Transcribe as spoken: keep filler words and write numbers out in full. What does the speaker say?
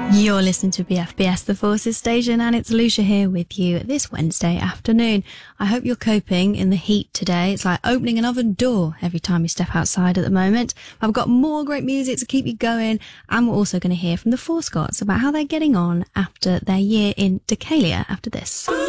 You're listening to B F B S, the Forces Station, and it's Lucia here with you this Wednesday afternoon. I hope you're coping in the heat today. It's like opening an oven door every time you step outside at the moment. I've got more great music to keep you going, and we're also going to hear from the Four Scots about how they're getting on after their year in Decalia after this.